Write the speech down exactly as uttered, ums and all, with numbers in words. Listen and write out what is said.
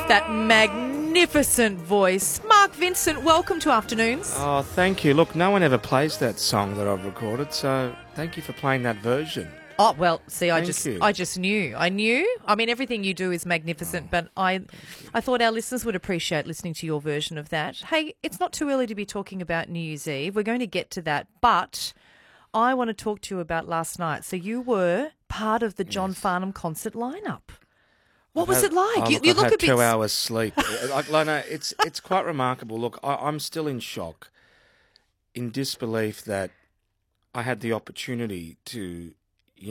that magnificent voice. Mark Vincent, welcome to Afternoons. Oh, thank you. Look, no one ever plays that song that I've recorded, so thank you for playing that version. Oh, well, see, I Thank just you. I just knew. I knew. I mean, everything you do is magnificent, but I I thought our listeners would appreciate listening to your version of that. Hey, it's not too early to be talking about New Year's Eve. We're going to get to that, but I want to talk to you about last night. So you were part of the John Yes. Farnham concert lineup. What I've was had- it like? Oh, you look, you I've look had a bit... two hours sleep. like, Lona, it's it's quite remarkable. Look, I, I'm still in shock, in disbelief that I had the opportunity to